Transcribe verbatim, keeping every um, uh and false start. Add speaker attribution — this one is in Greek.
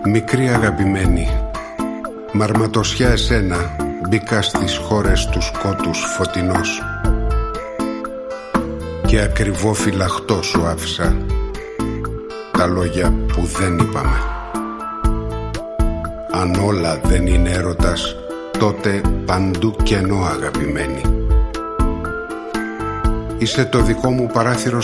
Speaker 1: Μικρή αγαπημένη, μαρματωσιά εσένα, μπήκα στις χώρες του σκότους φωτεινός και ακριβό φυλαχτό σου άφησα τα λόγια που δεν είπαμε. Αν όλα δεν είναι έρωτας, τότε παντού κενό αγαπημένη. Είσαι το δικό μου παράθυρο